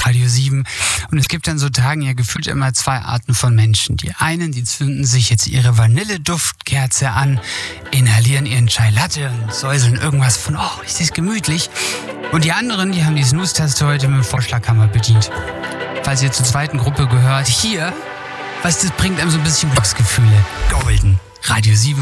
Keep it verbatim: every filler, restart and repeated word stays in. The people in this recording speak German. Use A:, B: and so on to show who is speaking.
A: auf Radio sieben. Und es gibt an so Tagen ja gefühlt immer zwei Arten von Menschen. Die einen, die zünden sich jetzt ihre Vanilleduftkerze an, inhalieren ihren Chai Latte und säuseln irgendwas von, oh, ist das gemütlich. Und die anderen, die haben die Snooze-Taste heute mit dem Vorschlaghammer bedient. Falls ihr zur zweiten Gruppe gehört, hier, was das bringt einem so ein bisschen Glücksgefühle. Golden. Radio sieben.